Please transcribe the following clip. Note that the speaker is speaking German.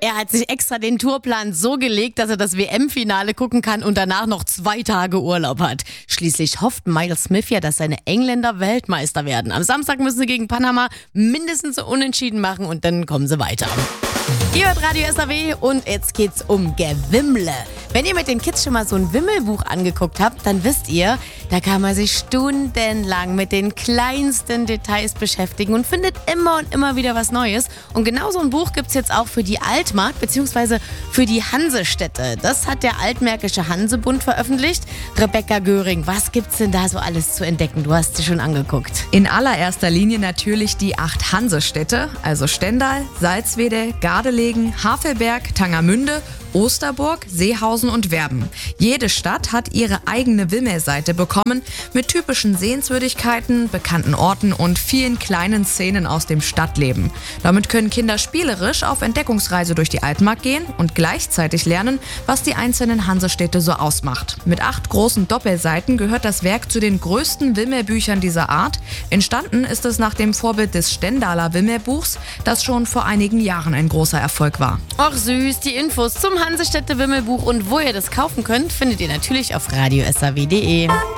Er hat sich extra den Tourplan so gelegt, dass er das WM-Finale gucken kann und danach noch 2 Tage Urlaub hat. Schließlich hofft Miles Smith ja, dass seine Engländer Weltmeister werden. Am Samstag müssen sie gegen Panama mindestens so unentschieden machen und dann kommen sie weiter. Ihr hört Radio SAW und jetzt geht's um Gewimmle. Wenn ihr mit den Kids schon mal so ein Wimmelbuch angeguckt habt, dann wisst ihr, da kann man sich stundenlang mit den kleinsten Details beschäftigen und findet immer und immer wieder was Neues. Und genau so ein Buch gibt's jetzt auch für die Altmark bzw. für die Hansestädte. Das hat der Altmärkische Hansebund veröffentlicht. Rebecca Göring, was gibt's denn da so alles zu entdecken? Du hast sie schon angeguckt. In allererster Linie natürlich die 8 Hansestädte, also Stendal, Salzwedel, Gardelegen, Havelberg, Tangermünde, Osterburg, Seehausen und Werben. Jede Stadt hat ihre eigene Wimmelseite bekommen mit typischen Sehenswürdigkeiten, bekannten Orten und vielen kleinen Szenen aus dem Stadtleben. Damit können Kinder spielerisch auf Entdeckungsreise durch die Altmark gehen und gleichzeitig lernen, was die einzelnen Hansestädte so ausmacht. Mit 8 großen Doppelseiten gehört das Werk zu den größten Wimmelbüchern dieser Art. Entstanden ist es nach dem Vorbild des Stendaler Wimmelbuchs, das schon vor einigen Jahren ein großer Erfolg war. Och süß, die Infos zum Hansestädte Wimmelbuch und wo ihr das kaufen könnt, findet ihr natürlich auf radiosaw.de.